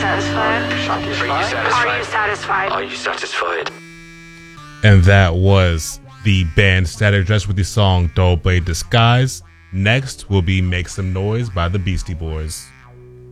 satisfied? Are you satisfied? And that was the band Static Dress with the song Double Disguise. Next will be Make Some Noise by the Beastie Boys.